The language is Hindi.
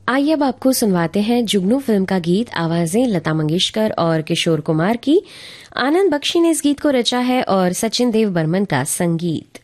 आइए अब आपको सुनवाते हैं जुगनू फिल्म का गीत। आवाजें लता मंगेशकर और किशोर कुमार की। आनंद बख्शी ने इस गीत को रचा है और सचिन देव बर्मन का संगीत।